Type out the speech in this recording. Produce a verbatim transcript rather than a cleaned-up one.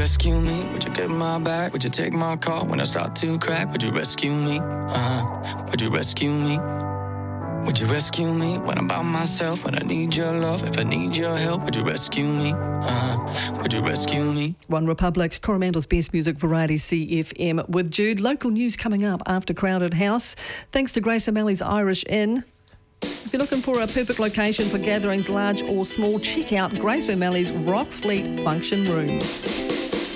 rescue me? Would you get my back? Would you take my call when I start to crack? Would you rescue me? Uh-huh. Would you rescue me? Would you rescue me when I'm by myself? When I need your love, if I need your help, would you rescue me? Uh-huh. Would you rescue me? One Republic, Coromandel's Best Music Variety C F M with Jude. Local news coming up after Crowded House. Thanks to Grace O'Malley's Irish Inn. If you're looking for a perfect location for gatherings, large or small, check out Grace O'Malley's Rockfleet Function Room.